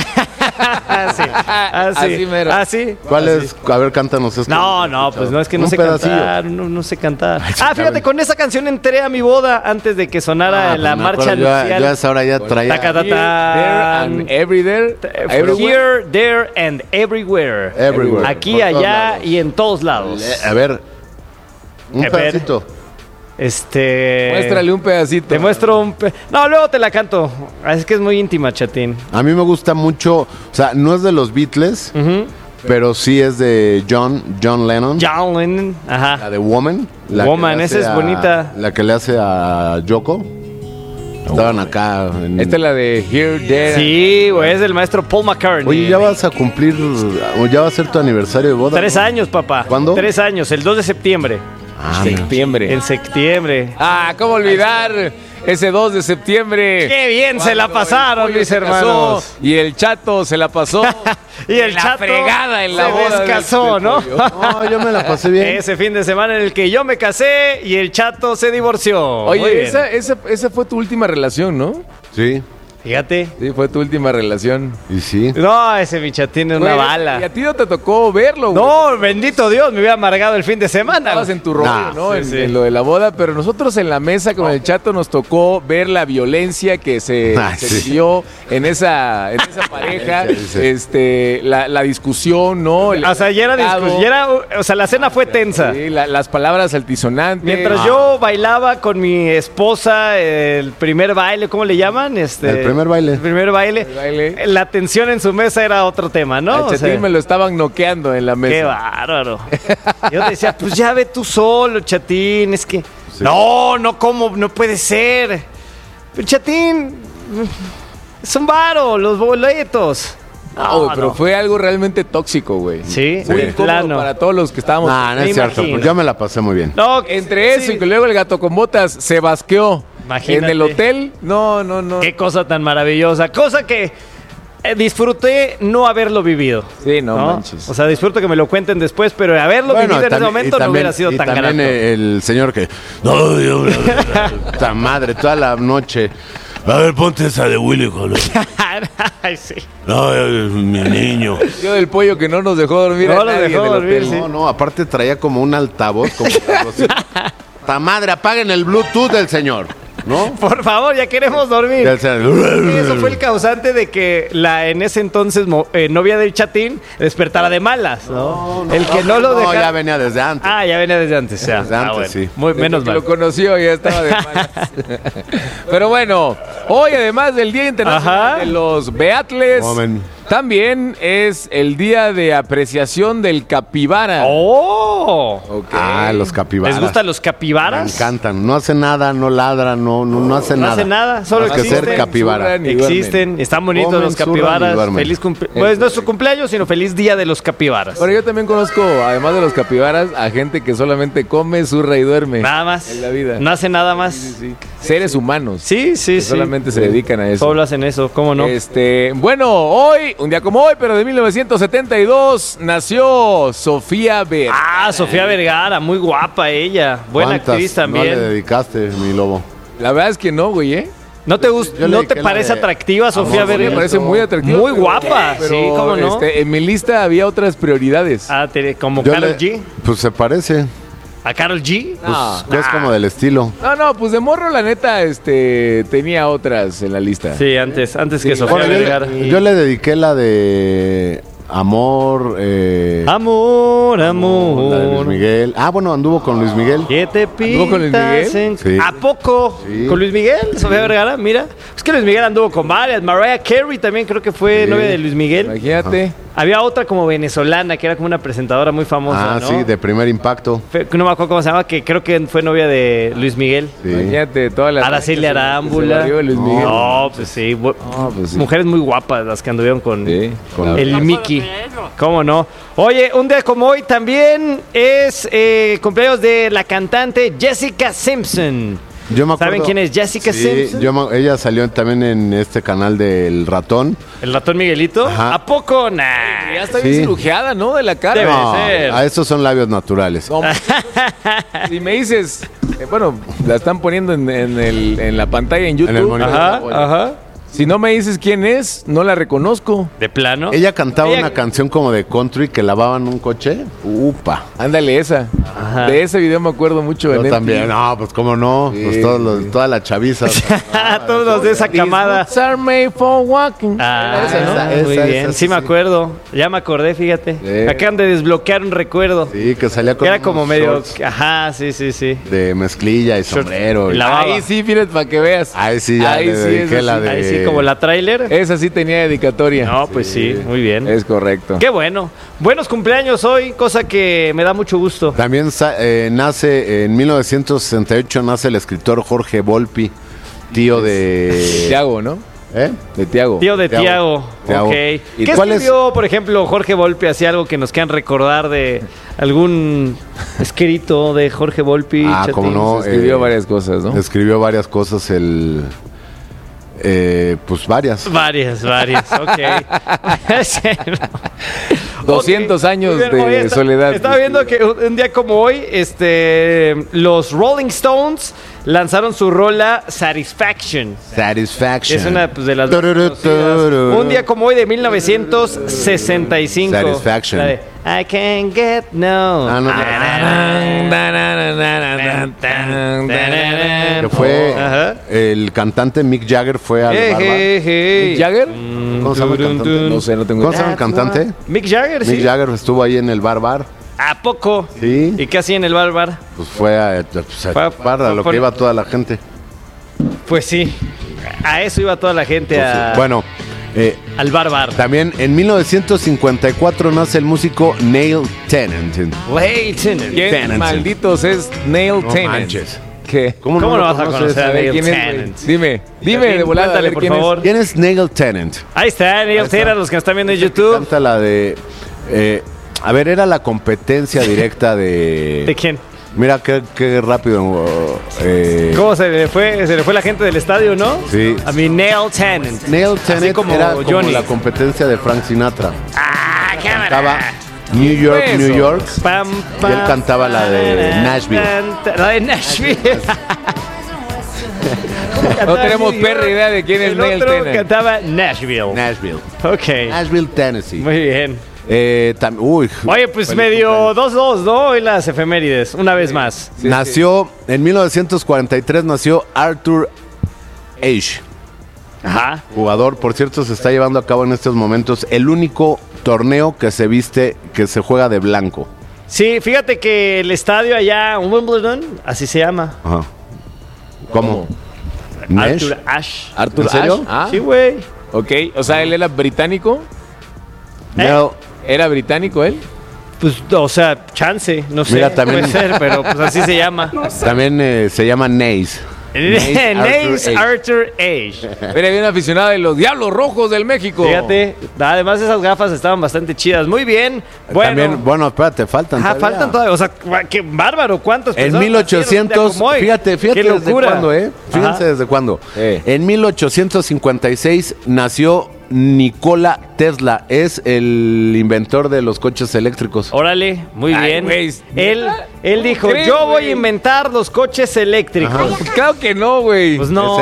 Así mero. Así. ¿Cuál es? A ver, cántanos esto. No, pues no es que no Un sé pedacillo. cantar, no sé cantar. Fíjate, con esa canción entré a mi boda antes de que sonara la marcha nupcial. Yo a esa hora ya traía. Tacatata. There and everywhere. Here, There and Everywhere. Everywhere. Aquí, Por todos allá lados. y en todos lados. A ver, un A ver. pedacito. Muéstrale un pedacito. Te muestro No, luego te la canto. Es que es muy íntima, chatín. A mí me gusta mucho, o sea, no es de los Beatles, pero sí es de John Lennon. John Lennon, ajá. La de Woman. La Woman, que le esa hace es bonita. La que le hace a Yoko. Estaban acá. Esta es la de Here, There. Sí, güey, es del maestro Paul McCartney. Oye, ya vas a cumplir, o ya va a ser tu aniversario de boda. 3 años, papá. ¿Cuándo? 3 años, el 2 de septiembre. Septiembre. En septiembre. ¿Cómo olvidar ese 2 de septiembre? ¡Qué bien se la pasaron, Pollo mis se hermanos! casó y el Chato se la pasó. Y el la Chato fregada en la se boda descasó, del ¿no? Pollo. No, yo me la pasé bien. Ese fin de semana en el que yo me casé y el Chato se divorció. Muy Oye, bien. esa fue tu última relación, ¿no? Sí. Fíjate. Sí, fue tu última relación. Y sí. No, ese mi chatín es una bala. Y a ti no te tocó verlo, güey. No, bendito Dios, me hubiera amargado el fin de semana. Estabas en tu rollo, Nah, ¿no? sí. En lo de la boda, pero nosotros en la mesa con el Chato nos tocó ver la violencia que se vivió en esa pareja, la discusión, ¿no? O sea, ya era o sea, la cena fue tensa. Sí, las palabras altisonantes. Mientras yo bailaba con mi esposa el primer baile, ¿cómo le llaman? El primer baile. El primer baile. La tensión en su mesa era otro tema, ¿no? Al O Chatín sea, me lo estaban noqueando en la mesa. qué bárbaro. Yo te decía, pues ya ve tú solo, Chatín, es que... No, ¿cómo? No puede ser. Pero Chatín, es un varo, los boletos. No, güey, pero fue algo realmente tóxico, güey. Sí, Muy de incómodo plano. para todos los que estábamos. No es cierto. Pues yo me la pasé muy bien. No, Entre eso sí. y que luego el gato con botas se basqueó Imagínate. en el hotel. No. Qué cosa tan maravillosa. Cosa que disfruté no haberlo vivido. Sí, no manches. O sea, disfruto que me lo cuenten después, pero haberlo vivido en ese momento no hubiera sido tan también grato. el señor que... No, esta madre, toda la noche. A ver, ponte esa de Willy Colón. Ay, sí. No, mi niño. Yo del Pollo que no nos dejó dormir No a nos nadie dejó en el dormir, hotel. sí. No, aparte traía como un altavoz. Como ¡ta madre, apaguen el Bluetooth del señor! ¿No? Por favor, ya queremos dormir. Del señor. Y eso fue el causante de que la en ese entonces novia del Chatín despertara de malas, ¿no? El que no lo dejara. No, ya venía desde antes. Ah, ya venía desde antes, ya. Desde antes, Bueno. sí. Muy, menos Que mal. lo conoció y ya estaba de malas. Pero bueno, hoy además del Día Internacional de los Beatles, también es el Día de Apreciación del Capibara. ¡Oh! Okay. Ah, los capibaras. ¿Les gustan los Me capibaras? encantan. No hacen nada, no ladran, no hacen No nada. hacen nada, solo Más que existen. ser capibara. Zurran y Existen, están bonitos Comen, los zurran y capibaras. duermen. Feliz pues no es su cumpleaños, sino feliz día de los capibaras. Pero yo también conozco, además de los capibaras, a gente que solamente come, zurra y duerme. Nada más. En la vida. No hace nada más. Sí. Seres humanos. Sí, sí, que sí. solamente se dedican a eso. Solo hacen eso, ¿cómo no? Bueno, hoy, un día como hoy, pero de 1972, nació Sofía Vergara. Ah, Sofía Vergara, muy guapa ella. Buena ¿Cuántas actriz también. no le dedicaste, mi lobo? La verdad es que no, güey, ¿eh? ¿No te parece atractiva Sofía Vergara? Me parece muy atractiva. Muy guapa, pero, sí, ¿cómo no? En mi lista había otras prioridades. ¿Como Karol G? Pues se parece. ¿A Karol G? Pues es como del estilo. No, pues de morro la neta tenía otras en la lista. Sí, antes que Sofía Vergara. Yo le dediqué la de Amor. Amor. La de Luis Miguel. Bueno, anduvo con Luis Miguel. ¿Qué te pintas? ¿Anduvo con Luis Miguel? Sí. ¿A poco? Sí. ¿Con Luis Miguel? Sofía Vergara, mira. Es que Luis Miguel anduvo con varias. Mariah Carey también creo que fue novia de Luis Miguel. Imagínate. Había otra como venezolana que era como una presentadora muy famosa, ¿no? Sí, de Primer Impacto. No me acuerdo cómo se llama, que creo que fue novia de Luis Miguel. Sí. Imagínate todas las... Araceli Arámbula. No, pues sí. Mujeres muy guapas las que anduvieron con el Mickey. ¿Cómo no? Oye, un día como hoy también es cumpleaños de la cantante Jessica Simpson. ¿Saben quién es Jessica Simpson? Ella salió también en este canal del Ratón. ¿El Ratón Miguelito? Ajá. ¿A poco? Nah. Ya está bien cirugiada, ¿no? De la cara. Debe ser. A esos son labios naturales. No, si me dices, la están poniendo en la pantalla en YouTube. En el monitor. Ajá. Si no me dices quién es, no la reconozco. ¿De plano? Ella cantaba una canción como de country que lavaban un coche. Upa. Ándale, esa. Ajá. De ese video me acuerdo mucho. Yo también. No, pues cómo no. Sí. Pues toda la chaviza. Todos los de esa camada. Are made for walking. Muy bien. Sí me acuerdo. Ya me acordé, fíjate. Sí. Acaban de desbloquear un recuerdo. Sí, que salía con era como medio... Ajá, sí. De mezclilla y sombrero. Ahí sí, fíjate, para que veas. Ahí sí, ya le dediqué la de... Ahí sí, como la tráiler. Esa sí tenía dedicatoria. No, pues sí, muy bien. Es correcto. Qué bueno. Buenos cumpleaños hoy, cosa que me da mucho gusto. También nace en 1968, nace el escritor Jorge Volpi, tío de... Tiago, ¿no? De Tiago. Tío de Tiago. Ok. ¿Qué escribió, por ejemplo, Jorge Volpi? ¿Hacía algo que nos quieran recordar de algún escrito de Jorge Volpi? Como no. Escribió varias cosas, ¿no? Escribió varias cosas, pues varias. Varias, ok. 200 años de soledad. Estaba viendo que un día como hoy, los Rolling Stones lanzaron su rola Satisfaction. Es una de las un día como hoy de 1965. Satisfaction. La de I can't get no. Que fue el cantante Mick Jagger fue al Barbar. ¿Mick Jagger? ¿Cómo se llama el cantante? No sé, no tengo idea. ¿Cómo se llama el cantante? Mick Jagger, Mick Jagger estuvo ahí en el Barbar. ¿A poco? Sí. ¿Y qué hacía en el Barbar? Pues fue a lo que iba toda la gente. Pues sí, a eso iba toda la gente. Bueno, al Barbar. También en 1954 nace el músico Neil Tennant. ¿Quién malditos es Neil Tennant? Manches. ¿Qué? ¿Cómo no vas a conocer a Neil Tennant? Dime de volada, por favor. ¿Quién es Neil Tennant? Ahí está, Neil Tennant, los que nos están viendo en YouTube. Canta la de... era la competencia directa de... ¿De quién? Mira qué rápido. ¿Cómo se le fue la gente del estadio, no? Sí. A mí, Neil Tennant. Neil Tennant como era Johnny. como la competencia de Frank Sinatra. Cámara. Cantaba New York. Y él cantaba la de Nashville. La de Nashville. No tenemos perra idea de quién es Neil Tennant. Cantaba Nashville. Ok. Nashville, Tennessee. Muy bien. Oye, pues medio 2-2, ¿no? Hoy las efemérides, una vez más. Nació en 1943, nació Arthur Ashe. Ajá. Jugador, por cierto, se está llevando a cabo en estos momentos el único torneo que se juega de blanco. Sí, fíjate que el estadio allá en Wimbledon, así se llama. Ajá. ¿Cómo? Arthur Ashe. ¿Arthur ¿En serio? Ashe? Sí, güey. Ok, o sea, él era británico. No. ¿Era británico él? Pues, o sea, chance, no sé. Mira, también, puede ser, pero pues así se llama. También se llama Nace. Nace Arthur Ashe. Mira, bien aficionado de los Diablos Rojos del México. Fíjate, además esas gafas estaban bastante chidas. Muy bien. Bueno, también, espérate, faltan todavía. Faltan todavía. O sea, qué bárbaro, ¿cuántos? En 1800, fíjate desde cuándo, Fíjense desde cuándo. En 1856 nació Nikola Tesla, es el inventor de los coches eléctricos. Órale, muy bien. Wey, él dijo, yo voy a inventar los coches eléctricos. Ajá. Claro que no, güey. Pues no. Es él.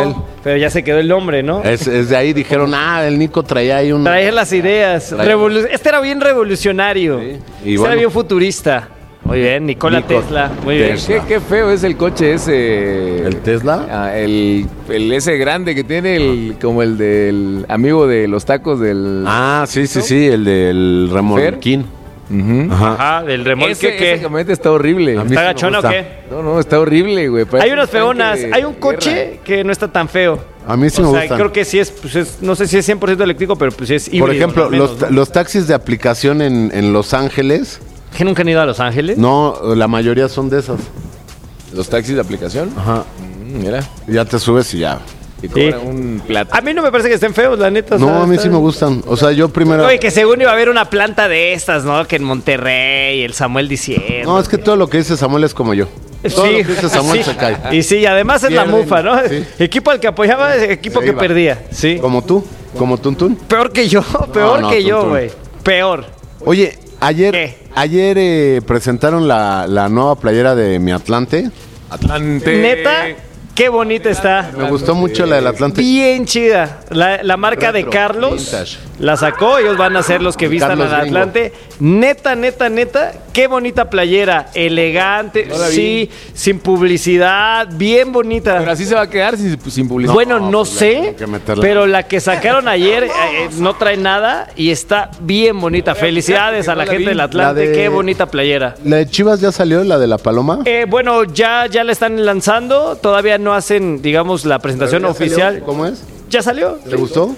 pero ya se quedó el nombre, ¿no? Es de ahí, dijeron, el Nico traía ahí un... Traía las ideas. Este era bien revolucionario. Sí. Este era bien futurista. Muy bien, Nikola Tesla. Muy bien. Qué feo es el coche ese. ¿El Tesla? El ese grande que tiene como el del amigo de los tacos del... Sí, el del remolquín. Ajá, del remolque que... Ese camioneta está horrible. ¿Está gachona o qué? No, está horrible, güey. Hay unas feonas. Hay un coche que no está tan feo. A mí sí me gusta. Creo que sí no sé si es 100% eléctrico, pero pues es híbrido. Por ejemplo, los taxis de aplicación en Los Ángeles... ¿Que nunca han ido a Los Ángeles? No, la mayoría son de esas. ¿Los taxis de aplicación? Ajá. Mira. Ya te subes y ya. Y cobran un plato. A mí no me parece que estén feos, la neta. No, a mí sí me gustan. O sea, yo primero... Oye, que según iba a haber una planta de estas, ¿no? Que en Monterrey, el Samuel diciendo. No, es que todo lo que dice Samuel es como yo. Todo lo que dice Samuel se cae. Y sí, además es la mufa, ¿no? Sí. Equipo al que apoyaba, equipo que perdía. Sí. Como tú, como Tuntún. Peor que yo, yo, güey. Peor. Oye, ayer presentaron la nueva playera de Mi Atlante. Neta, qué bonita está. Me gustó mucho la del Atlante. Bien chida. La marca de Carlos vintage. La sacó. Ellos van a ser los que vistan al Atlante. Neta, qué bonita playera. Elegante, sí, sin publicidad, bien bonita. Pero así se va a quedar sin publicidad. Bueno, no sé, pero la que sacaron ayer no trae nada y está bien bonita. Felicidades a la gente del Atlante. Qué bonita playera. ¿La de Chivas ya salió, la de la Paloma? Bueno, ya la están lanzando. Todavía no hacen, digamos, la presentación oficial. Salió. ¿Cómo es? ¿Ya salió? ¿Te gustó?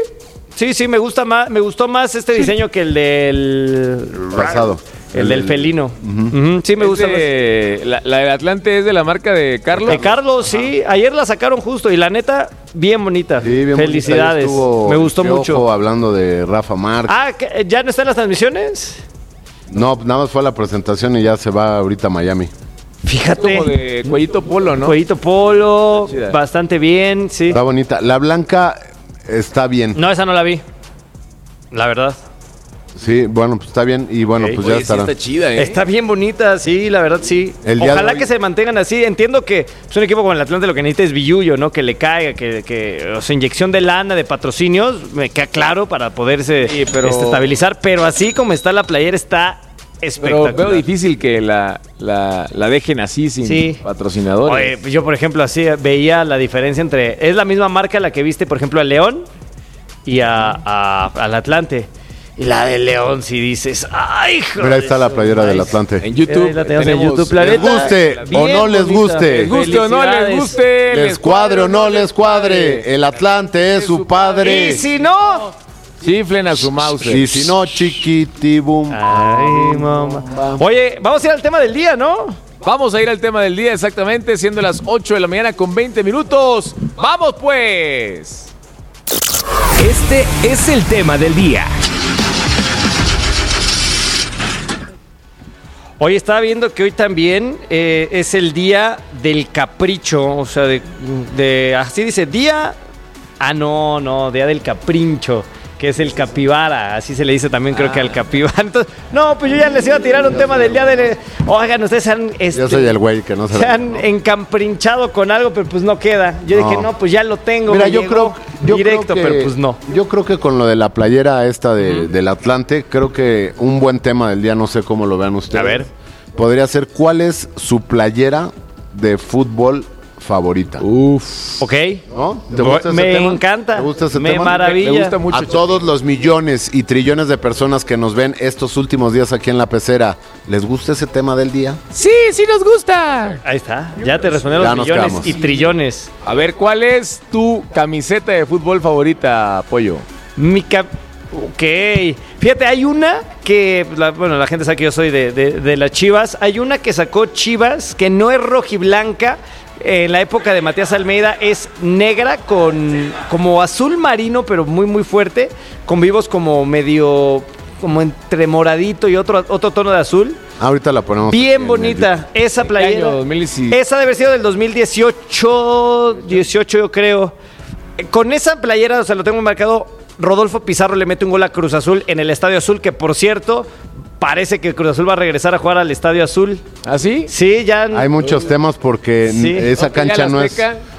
Sí, me gustó más este diseño que el del pasado. El del felino. Sí, me gusta más. La del Atlante es de la marca de Carlos. De Carlos, sí. Ayer la sacaron justo y la neta, bien bonita. Sí, bien felicidades. Bonita. Me gustó mucho. Hablando de Rafa Márquez. ¿Ya no están las transmisiones? No, nada más fue la presentación y ya se va ahorita a Miami. Fíjate. Como de cuellito polo, ¿no? Cuellito polo, bastante bien, sí. Está bonita. La blanca está bien. No, esa no la vi. La verdad. Sí, bueno, pues está bien y bueno, pues ya estará. Sí está chida, ¿eh? Está bien bonita, sí, la verdad sí. Ojalá que se mantengan así. Entiendo que un equipo como el Atlante lo que necesita es billullo, ¿no? Que le caiga, o sea, inyección de lana, de patrocinios, me queda claro para poderse estabilizar. Pero así como está la playera, está espectacular. Pero veo difícil que la dejen así sin patrocinadores. Oye, yo, por ejemplo, así veía la diferencia entre... Es la misma marca la que viste, por ejemplo, a León y al Atlante. Y la de León, si dices, ¡ay, joder! Mira, ahí está la playera del Atlante. En YouTube. En YouTube, les guste o no les guste. Les guste o no les guste. Les cuadre o no les cuadre. El Atlante es su padre. Y si no... Chiflen a su mouse. Y si no, chiquitibum. Ay, mamá. Oye, vamos a ir al tema del día, ¿no? Vamos a ir al tema del día, exactamente, siendo las 8 de la mañana con 20 minutos. ¡Vamos, pues! Este es el tema del día. Hoy estaba viendo que hoy también es el día del capricho, o sea, así dice, día... día del caprincho, que es el capibara, así se le dice también creo que al capibara. Entonces, pues yo ya les iba a tirar un tema del día de... Oigan, ustedes yo soy el güey que no se han encaprinchado con algo, pero pues no queda. Yo dije, pues ya lo tengo. Mira, yo creo directo, pero pues no. Yo creo que con lo de la playera esta del Atlante, creo que un buen tema del día, no sé cómo lo vean ustedes. A ver. Podría ser, ¿cuál es su playera de fútbol favorita? Ok. ¿No? ¿Te gusta ese tema? Encanta. ¿Te gusta ese tema? Me maravilla. Me gusta mucho. A todos los millones y trillones de personas que nos ven estos últimos días aquí en La Pecera, ¿les gusta ese tema del día? Sí nos gusta. Ahí está. Ya te respondieron los millones y trillones. A ver, ¿cuál es tu camiseta de fútbol favorita, Pollo? Ok. Fíjate, hay una que... la gente sabe que yo soy de las Chivas. Hay una que sacó Chivas que no es rojiblanca. En la época de Matías Almeida es negra con como azul marino, pero muy muy fuerte, con vivos como medio como entre moradito y otro tono de azul. Ahorita la ponemos. Bien bonita esa playera. Esa debe haber sido del 2018 yo creo. Con esa playera, o sea, lo tengo marcado. Rodolfo Pizarro le mete un gol a Cruz Azul en el Estadio Azul, que por cierto, parece que Cruz Azul va a regresar a jugar al Estadio Azul. ¿Ah, sí? Sí, ya... Hay muchos temas porque esa cancha no es...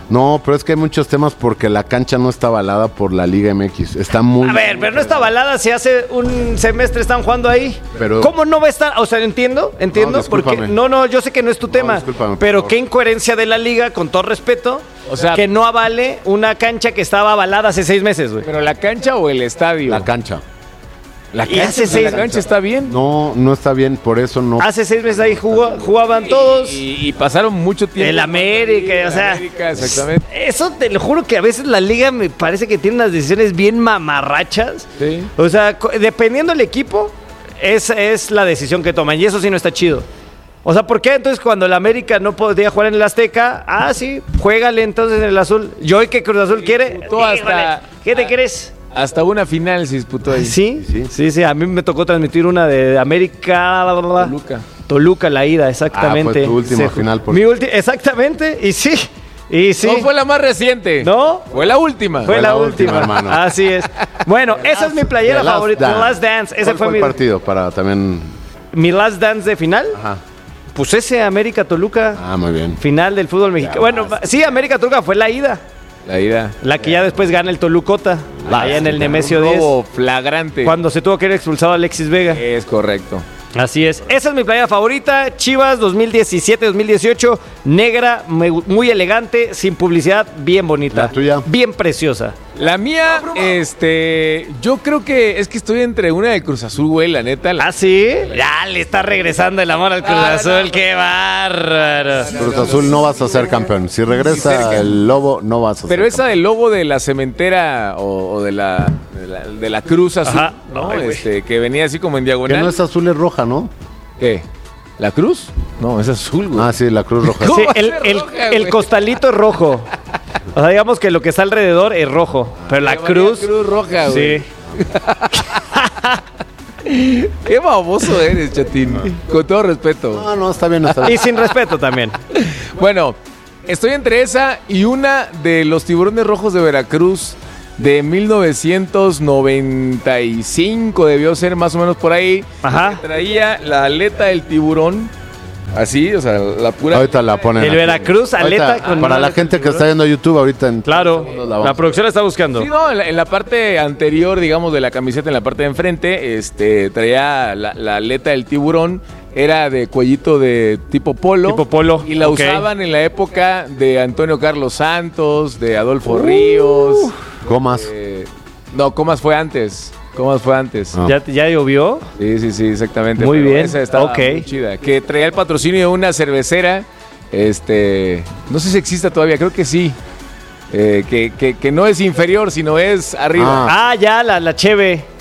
No, pero es que hay muchos temas porque la cancha no está avalada por la Liga MX. Está muy... A ver, pero no está avalada si hace un semestre están jugando ahí. Pero... ¿Cómo no va a estar? O sea, entiendo, porque yo sé que no es tu tema, pero qué incoherencia de la liga, con todo respeto, o sea, que no avale una cancha que estaba avalada hace 6 meses, güey. ¿Pero la cancha o el estadio? La cancha. ¿La cancha está bien? No, no está bien, por eso no. Hace 6 meses ahí jugaban todos. Y pasaron mucho tiempo. El América, o sea. América, exactamente. Eso te lo juro que a veces la liga me parece que tiene unas decisiones bien mamarrachas. Sí. O sea, dependiendo del equipo, esa es la decisión que toman. Y eso sí no está chido. O sea, ¿por qué entonces cuando el América no podía jugar en el Azteca? Ah, sí, juégale entonces en el Azul. Y hoy que Cruz Azul quiere. ¿Qué te crees? Hasta una final se disputó ahí. Sí. A mí me tocó transmitir una de América. Toluca, la ida, exactamente. Fue tu última final. Exactamente, y sí. No fue la más reciente. ¿No? Fue la última. Fue la última, hermano. Así es. Bueno, esa es mi playera favorita. The Last Dance. Ese fue mi partido para también. Mi Last Dance de final. Ajá. Pues ese América Toluca. Muy bien. Final del fútbol mexicano. Bueno, sí, América Toluca fue la ida. La que ya después gana el Tolucota. Allá en el Nemesio 10. Flagrante. Cuando se tuvo que ir expulsado Alexis Vega. Es correcto. Así es. Esa es mi playera favorita. Chivas 2017-2018. Negra, muy elegante, sin publicidad, bien bonita. La tuya. Bien preciosa. La mía, yo creo que es que estoy entre una de Cruz Azul, güey, la neta. ¿Ah, sí? Ya le está regresando el amor al Cruz Azul. ¡Qué bárbaro! Cruz Azul no vas a ser campeón. Si regresa el Lobo, no vas a ser Pero esa campeón. del Lobo de la cementera o de la Cruz Azul, Ajá. ¿no? Que venía así como en diagonal. Que no es azul, es roja, ¿no? ¿Qué? ¿La cruz? No, es azul, güey. Ah, sí, la cruz roja. Sí, el costalito es rojo. O sea, digamos que lo que está alrededor es rojo. Pero la cruz roja, güey. Sí. Qué baboso eres, Chatín. Con todo respeto. No, está bien. Y sin respeto también. Bueno, estoy entre esa y una de los Tiburones Rojos de Veracruz de 1995, debió ser más o menos por ahí. Ajá. Que traía la aleta del tiburón. Así, o sea, la pura. Ahorita la ponen. El Veracruz, aleta ahorita, con. Para la gente que está viendo YouTube ahorita. Claro, la producción la está buscando. Sí, no, en la parte anterior, digamos, de la camiseta, en la parte de enfrente, traía la aleta del tiburón. Era de cuellito de tipo polo. Y la usaban en la época de Antonio Carlos Santos, de Adolfo Ríos. Comas. No, Comas fue antes. Ah. ¿Ya llovió? Sí, exactamente. Muy bien. Esa estaba muy chida. Que traía el patrocinio de una cervecera. No sé si exista todavía, creo que sí. Que no es inferior, sino es arriba. Ya, la Cheve.